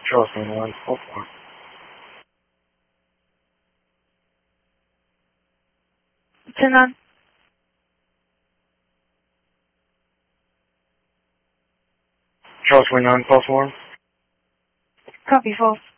Charles 21, 44. Turn on. Charles 29, 44. Copy, false.